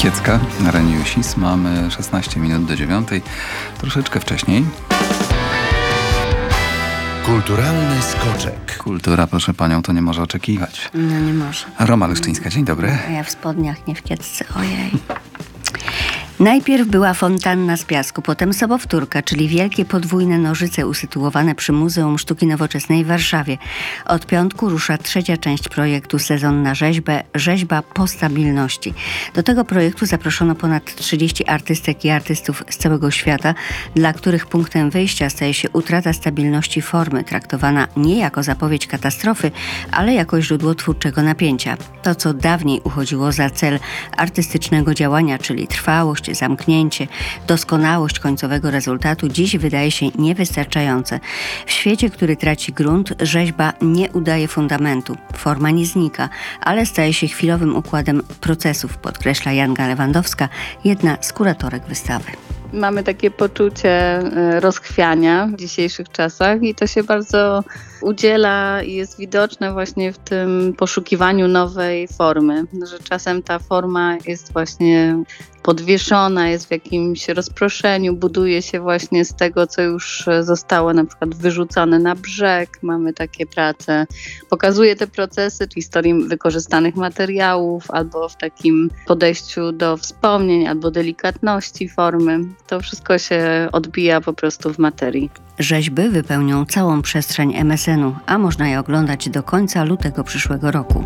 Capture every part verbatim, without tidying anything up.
Kiecka na Radiu SiS. Mamy szesnaście minut do dziewiątej, troszeczkę wcześniej. Kulturalny skoczek. Kultura, proszę panią, to nie może oczekiwać. No nie może. Roma Leszczyńska, dzień dobry. A ja w spodniach, nie w kiecce, ojej. Najpierw była fontanna z piasku, potem sobowtórka, czyli wielkie podwójne nożyce usytuowane przy Muzeum Sztuki Nowoczesnej w Warszawie. Od piątku rusza trzecia część projektu Sezon na rzeźbę, rzeźba po stabilności. Do tego projektu zaproszono ponad trzydzieści artystek i artystów z całego świata, dla których punktem wyjścia staje się utrata stabilności formy, traktowana nie jako zapowiedź katastrofy, ale jako źródło twórczego napięcia. To, co dawniej uchodziło za cel artystycznego działania, czyli trwałość, zamknięcie, doskonałość końcowego rezultatu, dziś wydaje się niewystarczające. W świecie, który traci grunt, rzeźba nie udaje fundamentu. Forma nie znika, ale staje się chwilowym układem procesów, podkreśla Janga Lewandowska, jedna z kuratorek wystawy. Mamy takie poczucie rozchwiania w dzisiejszych czasach i to się bardzo udziela i jest widoczne właśnie w tym poszukiwaniu nowej formy, że czasem ta forma jest właśnie podwieszona, jest w jakimś rozproszeniu, buduje się właśnie z tego, co już zostało na przykład wyrzucone na brzeg. Mamy takie prace. Pokazuje te procesy w historii wykorzystanych materiałów albo w takim podejściu do wspomnień, albo delikatności formy. To wszystko się odbija po prostu w materii. Rzeźby wypełnią całą przestrzeń M S N u, a można je oglądać do końca lutego przyszłego roku.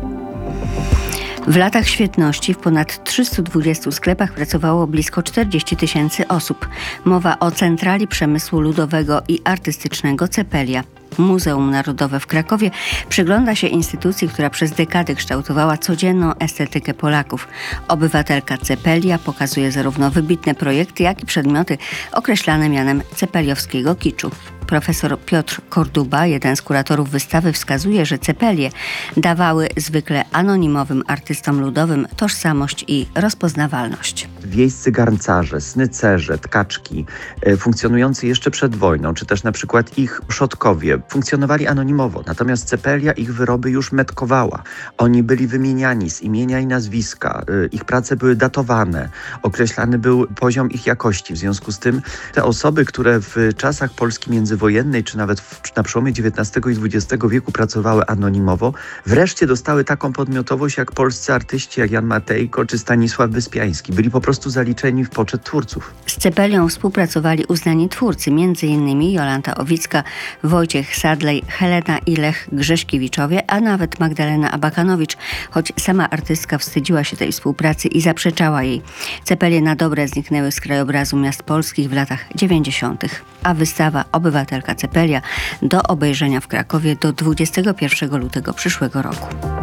W latach świetności w ponad trzystu dwudziestu sklepach pracowało blisko czterdzieści tysięcy osób. Mowa o Centrali Przemysłu Ludowego i Artystycznego Cepelia. Muzeum Narodowe w Krakowie przygląda się instytucji, która przez dekady kształtowała codzienną estetykę Polaków. Obywatelka Cepelia pokazuje zarówno wybitne projekty, jak i przedmioty określane mianem cepeliowskiego kiczu. Profesor Piotr Korduba, jeden z kuratorów wystawy, wskazuje, że cepelie dawały zwykle anonimowym artystom ludowym tożsamość i rozpoznawalność. Wiejscy garncarze, snycerze, tkaczki, e, funkcjonujący jeszcze przed wojną, czy też na przykład ich przodkowie, funkcjonowali anonimowo, natomiast cepelia ich wyroby już metkowała. Oni byli wymieniani z imienia i nazwiska, e, ich prace były datowane, określany był poziom ich jakości. W związku z tym te osoby, które w czasach Polski międzywojennej, czy nawet w, na przełomie dziewiętnastego i dwudziestego wieku pracowały anonimowo, wreszcie dostały taką podmiotowość jak polscy artyści, jak Jan Matejko czy Stanisław Wyspiański. Byli po prostu zaliczeni w poczet twórców. Z Cepelią współpracowali uznani twórcy, między innymi Jolanta Owicka, Wojciech Sadlej, Helena i Lech Grześkiewiczowie, a nawet Magdalena Abakanowicz, choć sama artystka wstydziła się tej współpracy i zaprzeczała jej. Cepelie na dobre zniknęły z krajobrazu miast polskich w latach dziewięćdziesiątych, a wystawa Obywatelka Cepelia do obejrzenia w Krakowie do dwudziestego pierwszego lutego przyszłego roku.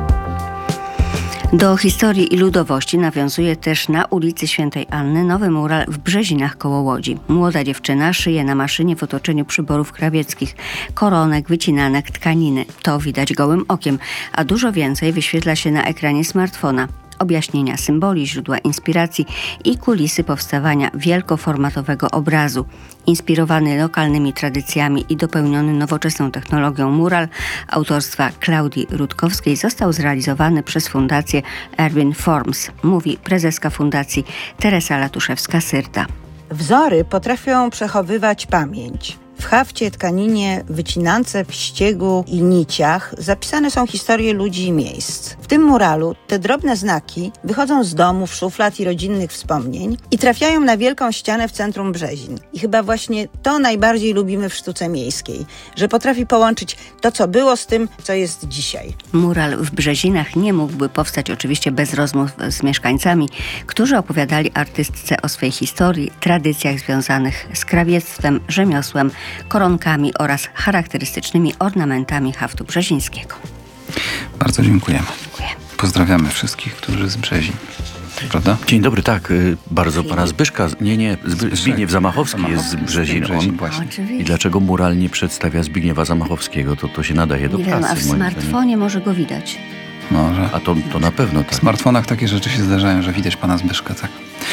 Do historii i ludowości nawiązuje też na ulicy Świętej Anny nowy mural w Brzezinach koło Łodzi. Młoda dziewczyna szyje na maszynie w otoczeniu przyborów krawieckich, koronek, wycinanek, tkaniny. To widać gołym okiem, a dużo więcej wyświetla się na ekranie smartfona. Objaśnienia symboli, źródła inspiracji i kulisy powstawania wielkoformatowego obrazu. Inspirowany lokalnymi tradycjami i dopełniony nowoczesną technologią mural autorstwa Klaudii Rutkowskiej został zrealizowany przez Fundację Erwin Forms, mówi prezeska fundacji Teresa Latuszewska-Syrta. Wzory potrafią przechowywać pamięć. W hafcie, tkaninie, wycinance, w ściegu i niciach zapisane są historie ludzi i miejsc. W tym muralu te drobne znaki wychodzą z domów, szuflad i rodzinnych wspomnień i trafiają na wielką ścianę w centrum Brzezin. I chyba właśnie to najbardziej lubimy w sztuce miejskiej, że potrafi połączyć to, co było, z tym, co jest dzisiaj. Mural w Brzezinach nie mógłby powstać oczywiście bez rozmów z mieszkańcami, którzy opowiadali artystce o swej historii, tradycjach związanych z krawiectwem, rzemiosłem, koronkami oraz charakterystycznymi ornamentami haftu brzezińskiego. Bardzo dziękujemy. Dziękuję. Pozdrawiamy wszystkich, którzy z Brzezin. Prawda? Dzień dobry, tak. Bardzo pana Zbyszka. Nie, nie. Zby, Zbigniew Zamachowski jest z Brzezin. Brzezin właśnie. Oczywiście. I dlaczego mural nie przedstawia Zbigniewa Zamachowskiego? To, to się nadaje do Nie pracy. wiem, a w moim smartfonie zdaniem. może go widać. Może. A to, to na pewno tak. W smartfonach takie rzeczy się zdarzają, że widać pana Zbyszka, tak.